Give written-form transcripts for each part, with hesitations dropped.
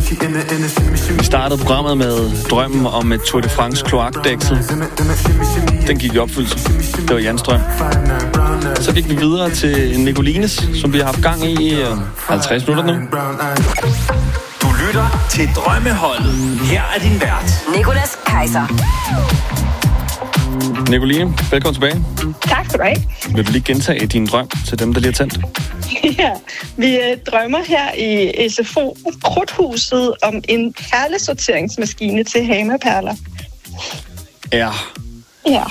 Vi startede programmet med drømmen om et Tour de France kloakdæksel. Den gik i opfyldelse. Det var Jans drøm. Så gik vi videre til Nicolines, som vi har haft gang i 50 minutter nu. Du lytter til Drømmeholdet. Her er din vært, Nicolas Kaiser. Nicoline, velkommen tilbage. Tak skal du have. Vil du lige gentage din drøm til dem, der lige har tændt? Ja, vi drømmer her i SFO Krudthuset om en perlesorteringsmaskine til Hamaperler. Ja. Ja.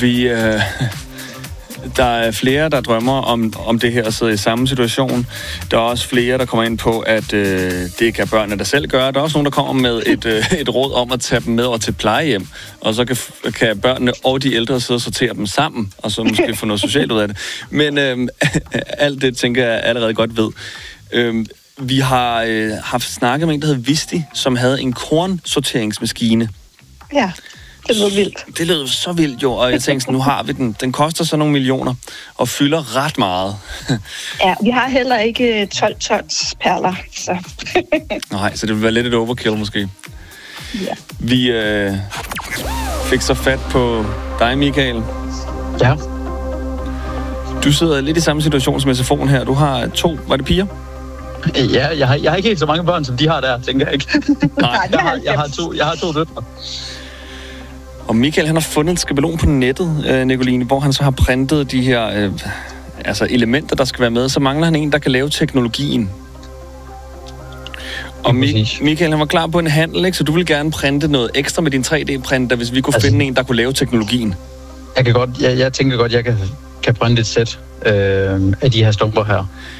Der er flere, der drømmer om det her og sidder i samme situation. Der er også flere, der kommer ind på, at det kan børnene der selv gøre. Der er også nogen, der kommer med et råd om at tage dem med over til plejehjem. Og så kan børnene og de ældre sidde og sortere dem sammen, og så måske få noget socialt ud af det. Men alt det, tænker jeg allerede godt ved. Vi har haft snakket med en, der hed Visti, som havde en kornsorteringsmaskine. Ja. Det lød vildt. Det lød så vildt jo, og jeg tænkte sådan, nu har vi den. Den koster så nogle millioner og fylder ret meget. Ja, vi har heller ikke 12 tons perler, så... Nej, så det vil være lidt et overkill måske. Ja. Vi fik så fat på dig, Michael. Ja. Du sidder lidt i samme situation som SFO'en her. Du har 2, var det piger? Ja, jeg har ikke helt så mange børn, som de har der, tænker jeg ikke. Nej. Jeg har to døtre. Og Michael, han har fundet en skabelon på nettet, Nicoline, hvor han så har printet de her elementer, der skal være med. Så mangler han en, der kan lave teknologien. Og Michael, han var klar på en handel, ikke? Så du vil gerne printe noget ekstra med din 3D-printer, hvis vi kunne finde en, der kunne lave teknologien. Jeg tænker godt, jeg kan printe et sæt af de her stumper her.